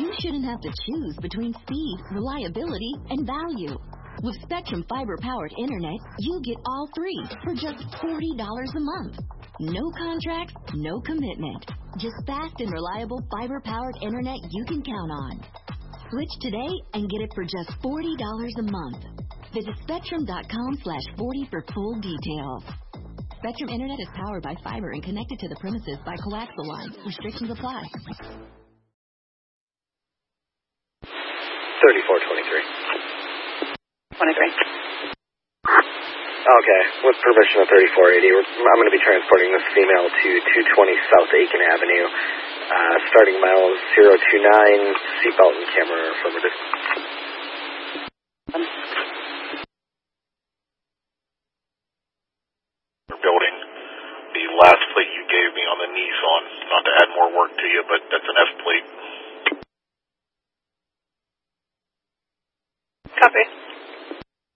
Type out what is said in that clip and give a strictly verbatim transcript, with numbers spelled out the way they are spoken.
you shouldn't have to choose between speed, reliability, and value. With Spectrum fiber-powered internet, you get all three for just forty dollars a month. No contracts, no commitment. Just fast and reliable fiber-powered internet you can count on. Switch today and get it for just forty dollars a month. Visit spectrum.com slash 40 for full details. Spectrum Internet is powered by fiber and connected to the premises by coaxial lines. Restrictions apply. thirty-four twenty-three. twenty-three. Okay, with permission of thirty-four eighty, I'm going to be transporting this female to two twenty South Aiken Avenue. Uh, starting mile zero two nine, seatbelt and camera affirmative. Building the last plate you gave me on the Nissan, not to add more work to you, but that's an F plate. Copy.